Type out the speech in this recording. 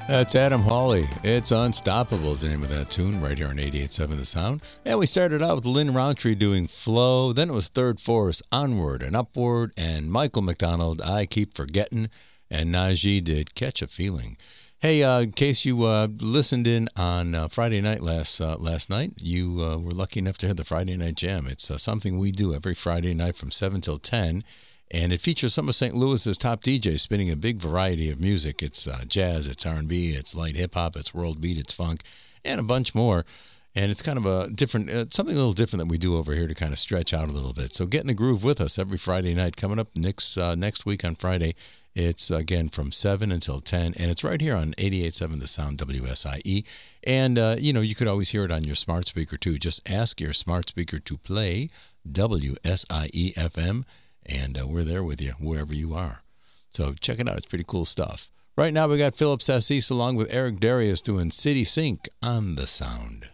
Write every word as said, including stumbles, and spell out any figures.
That's Adam Hawley. It's Unstoppable is the name of that tune right here on eighty-eight point seven The Sound. And we started out with Lynn Roundtree doing Flow. Then it was Third Force, Onward and Upward. And Michael McDonald, I Keep Forgetting. And Najee did Catch a Feeling. Hey, uh, in case you uh, listened in on uh, Friday night last uh, last night, you uh, were lucky enough to hear the Friday Night Jam. It's uh, something we do every Friday night from seven till ten. And it features some of Saint Louis's top D Js spinning a big variety of music. It's uh, jazz, it's R and B, it's light hip-hop, it's world beat, it's funk, and a bunch more. And it's kind of a different, uh, something a little different that we do over here to kind of stretch out a little bit. So get in the groove with us every Friday night. Coming up next uh, next week on Friday, it's, again, from seven until ten. And it's right here on eighty-eight point seven The Sound, W S I E. And, uh, you know, you could always hear it on your smart speaker, too. Just ask your smart speaker to play W S I E F M. And uh, we're there with you wherever you are. So check it out. It's pretty cool stuff. Right now we got Philip Sassis along with Eric Darius doing City Sink on The Sound.